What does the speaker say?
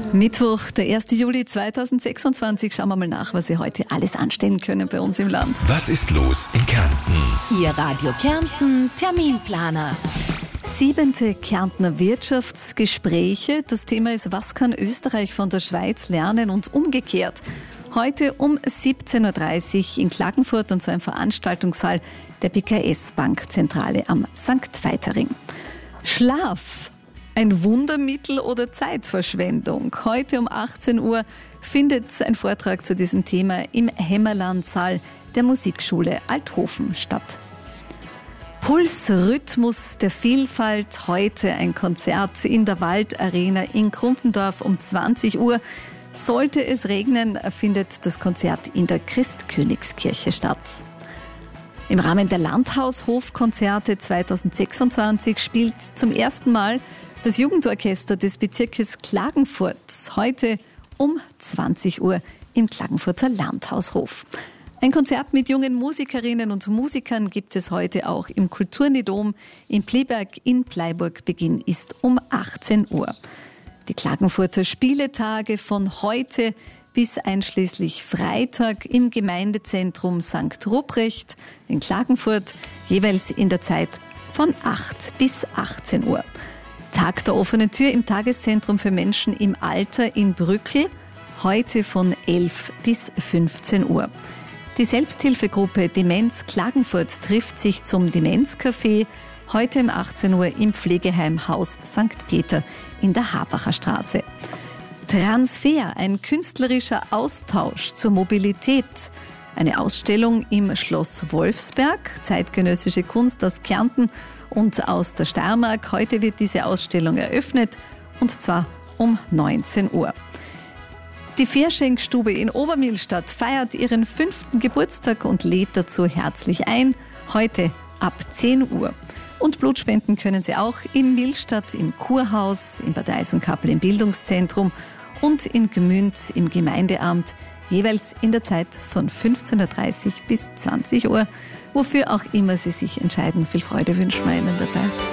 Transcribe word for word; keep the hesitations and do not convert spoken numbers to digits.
Mittwoch, der ersten Juli zweitausendsechsundzwanzig. Schauen wir mal nach, was Sie heute alles anstellen können bei uns im Land. Was ist los in Kärnten? Ihr Radio Kärnten Terminplaner. Siebente Kärntner Wirtschaftsgespräche. Das Thema ist, was kann Österreich von der Schweiz lernen und umgekehrt. Heute um siebzehn Uhr dreißig in Klagenfurt, und zwar im Veranstaltungssaal der B K S-Bankzentrale am Sankt Veitering. Schlaf. Ein Wundermittel oder Zeitverschwendung? Heute um achtzehn Uhr findet ein Vortrag zu diesem Thema im Hämmerlandsaal der Musikschule Althofen statt. Puls, Rhythmus der Vielfalt. Heute ein Konzert in der Waldarena in Krumpendorf um zwanzig Uhr. Sollte es regnen, findet das Konzert in der Christkönigskirche statt. Im Rahmen der Landhaushofkonzerte zweitausendsechsundzwanzig spielt zum ersten Mal das Jugendorchester des Bezirkes Klagenfurt heute um zwanzig Uhr im Klagenfurter Landhaushof. Ein Konzert mit jungen Musikerinnen und Musikern gibt es heute auch im Kulturnidom in Pleberg in Bleiburg. Beginn ist um achtzehn Uhr. Die Klagenfurter Spieletage von heute bis einschließlich Freitag im Gemeindezentrum Sankt Ruprecht in Klagenfurt, jeweils in der Zeit von acht bis achtzehn Uhr. Tag der offenen Tür im Tageszentrum für Menschen im Alter in Brückl, heute von elf bis fünfzehn Uhr. Die Selbsthilfegruppe Demenz Klagenfurt trifft sich zum Demenzcafé, heute um achtzehn Uhr im Pflegeheim Haus Sankt Peter in der Habacher Straße. Transfer, ein künstlerischer Austausch zur Mobilität. Eine Ausstellung im Schloss Wolfsberg, zeitgenössische Kunst aus Kärnten und aus der Steiermark. Heute wird diese Ausstellung eröffnet, und zwar um neunzehn Uhr. Die Vierschenkstube in Obermillstadt feiert ihren fünften Geburtstag und lädt dazu herzlich ein, heute ab zehn Uhr. Und Blutspenden können Sie auch im Millstadt, im Kurhaus, in Bad Eisenkappel im Bildungszentrum und in Gmünd im Gemeindeamt, jeweils in der Zeit von fünfzehn Uhr dreißig bis zwanzig Uhr. Wofür auch immer Sie sich entscheiden, viel Freude wünschen wir Ihnen dabei.